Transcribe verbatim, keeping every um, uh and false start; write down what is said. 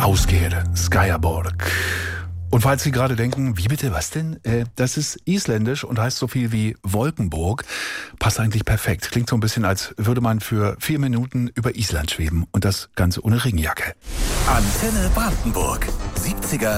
Ausgehe, Skyaborg. Und falls Sie gerade denken, wie bitte, was denn? Äh, das ist isländisch und heißt so viel wie Wolkenburg. Passt eigentlich perfekt. Klingt so ein bisschen, als würde man für vier Minuten über Island schweben. Und das Ganze ohne Regenjacke. Antenne Brandenburg. siebziger